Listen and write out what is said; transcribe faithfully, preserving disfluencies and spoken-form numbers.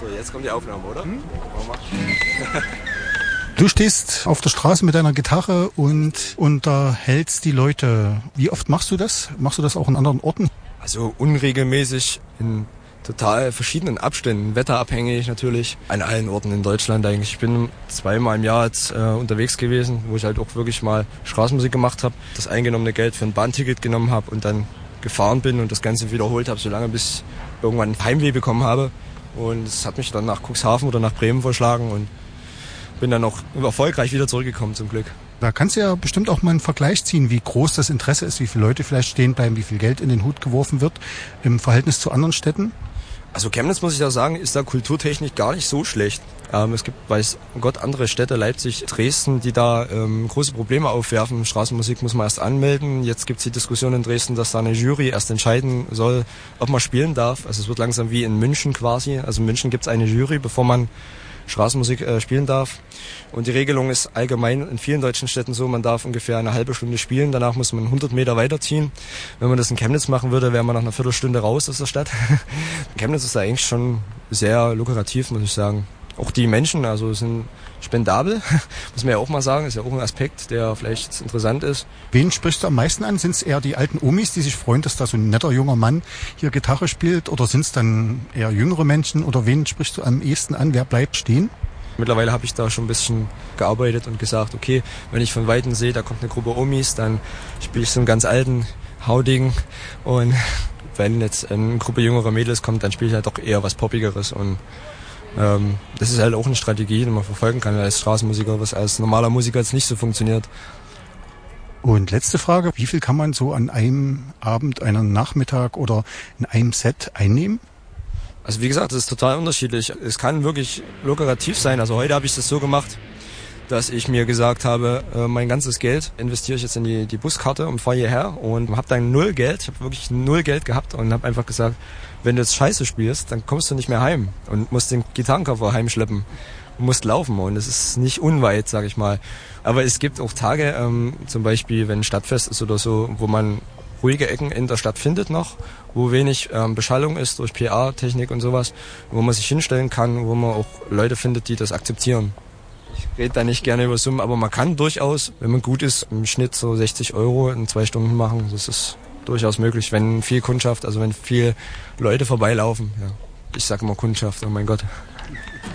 So, jetzt kommt die Aufnahme, oder? Hm? Du stehst auf der Straße mit deiner Gitarre und unterhältst die Leute. Wie oft machst du das? Machst du das auch in anderen Orten? Also unregelmäßig, in total verschiedenen Abständen, wetterabhängig natürlich, an allen Orten in Deutschland eigentlich. Ich bin zweimal im Jahr jetzt äh, unterwegs gewesen, wo ich halt auch wirklich mal Straßenmusik gemacht habe, das eingenommene Geld für ein Bahnticket genommen habe und dann gefahren bin und das Ganze wiederholt habe, solange bis ich irgendwann ein Heimweh bekommen habe. Und es hat mich dann nach Cuxhaven oder nach Bremen verschlagen und bin dann auch erfolgreich wieder zurückgekommen zum Glück. Da kannst du ja bestimmt auch mal einen Vergleich ziehen, wie groß das Interesse ist, wie viele Leute vielleicht stehen bleiben, wie viel Geld in den Hut geworfen wird im Verhältnis zu anderen Städten. Also Chemnitz, muss ich da sagen, ist da kulturtechnisch gar nicht so schlecht. Ähm, es gibt, weiß Gott, andere Städte, Leipzig, Dresden, die da ähm, große Probleme aufwerfen. Straßenmusik muss man erst anmelden. Jetzt gibt es die Diskussion in Dresden, dass da eine Jury erst entscheiden soll, ob man spielen darf. Also es wird langsam wie in München quasi. Also in München gibt es eine Jury, bevor man Straßenmusik äh, spielen darf. Und die Regelung ist allgemein in vielen deutschen Städten so, man darf ungefähr eine halbe Stunde spielen, danach muss man hundert Meter weiterziehen. Wenn man das in Chemnitz machen würde, wäre man nach einer Viertelstunde raus aus der Stadt. Chemnitz ist da eigentlich schon sehr lukrativ, muss ich sagen. Auch die Menschen, also sind spendabel, muss man ja auch mal sagen, ist ja auch ein Aspekt, der vielleicht interessant ist. Wen sprichst du am meisten an? Sind es eher die alten Omis, die sich freuen, dass da so ein netter junger Mann hier Gitarre spielt? Oder sind es dann eher jüngere Menschen? Oder wen sprichst du am ehesten an? Wer bleibt stehen? Mittlerweile habe ich da schon ein bisschen gearbeitet und gesagt, okay, wenn ich von Weitem sehe, da kommt eine Gruppe Omis, dann spiele ich so einen ganz alten, haudigen. Und wenn jetzt eine Gruppe jüngerer Mädels kommt, dann spiele ich halt doch eher was Poppigeres. Und ähm, das ist halt auch eine Strategie, die man verfolgen kann als Straßenmusiker, was als normaler Musiker jetzt nicht so funktioniert. Und letzte Frage, wie viel kann man so an einem Abend, einem Nachmittag oder in einem Set einnehmen? Also wie gesagt, das ist total unterschiedlich. Es kann wirklich lukrativ sein. Also heute habe ich das so gemacht, dass ich mir gesagt habe, mein ganzes Geld investiere ich jetzt in die, die Buskarte und fahre hierher und habe dann null Geld. Ich habe wirklich null Geld gehabt und habe einfach gesagt, wenn du jetzt Scheiße spielst, dann kommst du nicht mehr heim und musst den Gitarrenkoffer heimschleppen und musst laufen. Und es ist nicht unweit, sag ich mal. Aber es gibt auch Tage, ähm, zum Beispiel, wenn ein Stadtfest ist oder so, wo man ruhige Ecken in der Stadt findet noch, wo wenig ähm, Beschallung ist durch P A-Technik und sowas, wo man sich hinstellen kann, wo man auch Leute findet, die das akzeptieren. Ich rede da nicht gerne über Summen, aber man kann durchaus, wenn man gut ist, im Schnitt so sechzig Euro in zwei Stunden machen. Das ist durchaus möglich, wenn viel Kundschaft, also wenn viel Leute vorbeilaufen. Ja. Ich sage immer Kundschaft, oh mein Gott.